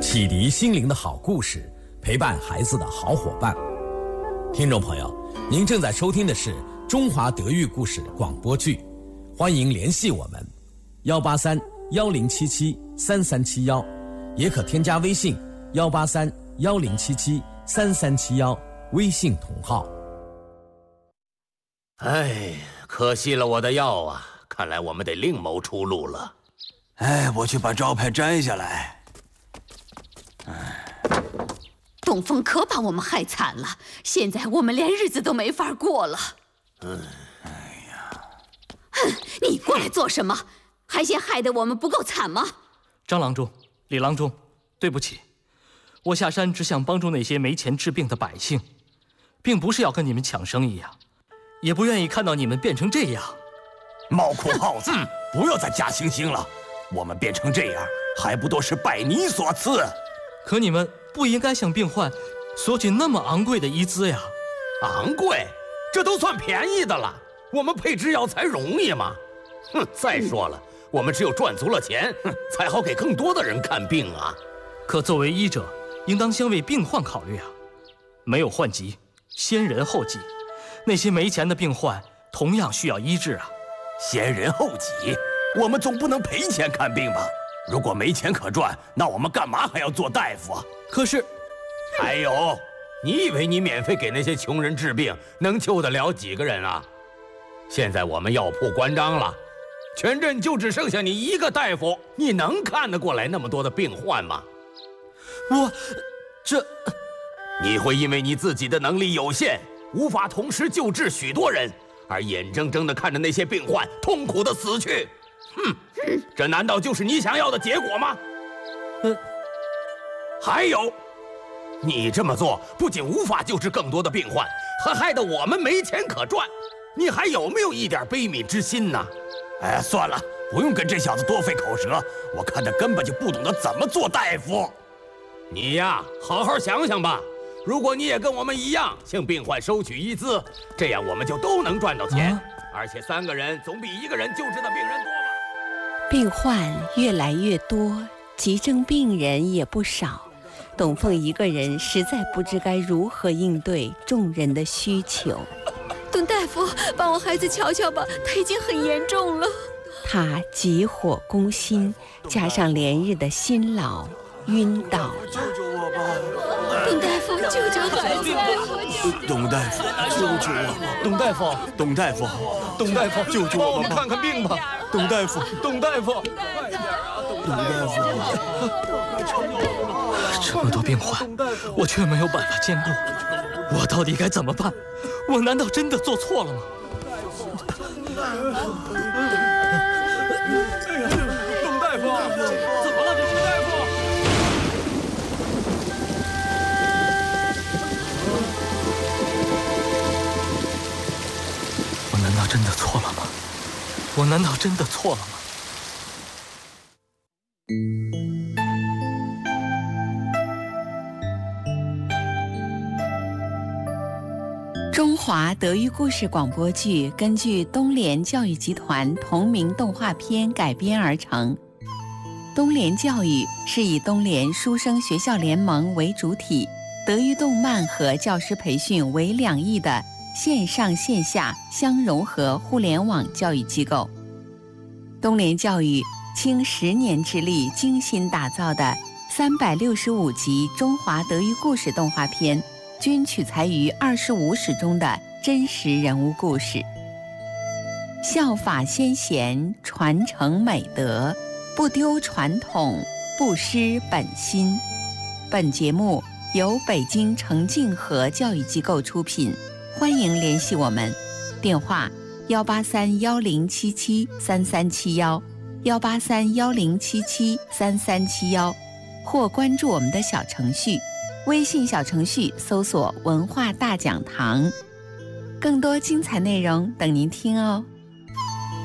启迪心灵的好故事，陪伴孩子的好伙伴。听众朋友，您正在收听的是中华德育故事广播剧，欢迎联系我们183-1077-3371，也可添加微信183-1077-3371，微信同号。 哎，可惜了我的药啊！看来我们得另谋出路了。 哎，我去把招牌摘下来。 东风可把我们害惨了，现在我们连日子都没法过了。哼，你过来做什么？还嫌害得我们不够惨吗？ 张郎中、李郎中，对不起，我下山只想帮助那些没钱治病的百姓，并不是要跟你们抢生意呀，也不愿意看到你们变成这样。 冒苦耗子，不要再假惺惺了，我们变成这样，还不都是拜你所赐？ 可你们不应该向病患索取那么昂贵的医资呀！ 昂贵？这都算便宜的了。我们配制药材容易吗？再说了，我们只有赚足了钱，才好给更多的人看病啊。 可作为医者，应当先为病患考虑啊！没有患疾，先人后己。那些没钱的病患同样需要医治啊！ 先人后己，我们总不能赔钱看病吧？如果没钱可赚，那我们干嘛还要做大夫啊？ 可是， 还有，你以为你免费给那些穷人治病，能救得了几个人啊？现在我们药铺关张了，全镇就只剩下你一个大夫，你能看得过来那么多的病患吗？你会因为你自己的能力有限，无法同时救治许多人，而眼睁睁地看着那些病患痛苦地死去。这难道就是你想要的结果吗？还有，你这么做不仅无法救治更多的病患，还害得我们没钱可赚。你还有没有一点悲悯之心呢？ 哎，算了，不用跟这小子多费口舌，我看他根本就不懂得怎么做大夫。 你呀，好好想想吧。如果你也跟我们一样向病患收取医资，这样我们就都能赚到钱，而且3个人总比1个人救治的病人多吧。 病患越来越多，急症病人也不少，董凤一个人实在不知该如何应对众人的需求。 董大夫，帮我孩子瞧瞧吧，他已经很严重了。 他急火攻心，加上连日的辛劳，晕倒了。 救救我吧！ 董大夫，救救孩子！ 董大夫，救救我！ 董大夫， 董大夫， 董大夫， 救救我吧！ 看看病吧！ 董大夫， 董大夫， 董大夫， 这么多病患，我却没有办法兼顾，我到底该怎么办？我难道真的做错了吗？ 董大夫， 怎么了？这是大夫！我难道真的错了吗？我难道真的错了吗？ 中华德育故事广播剧根据东联教育集团同名动画片改编而成。东联教育是以东联书生学校联盟为主体，德育动漫和教师培训为两翼的线上线下相融合互联网教育机构。东联教育倾10年之力精心打造的365集中华德育故事动画片，均取材于25史中的真实人物故事，效法先贤，传承美德，不丢传统，不失本心。本节目由北京程静和教育机构出品，欢迎联系我们，电话183-1077-3371，183-1077-3371，或关注我们的小程序，微信小程序搜索文化大讲堂，更多精彩内容等您听哦。